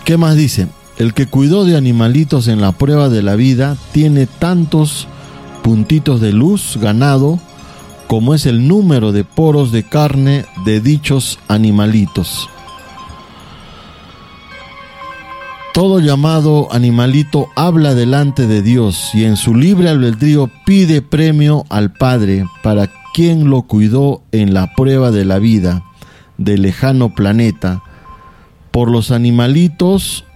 ¿Qué más dice? El que cuidó de animalitos en la prueba de la vida tiene tantos puntitos de luz ganado como es el número de poros de carne de dichos animalitos. Todo llamado animalito habla delante de Dios y en su libre albedrío pide premio al Padre para quien lo cuidó en la prueba de la vida del lejano planeta. Por los animalitos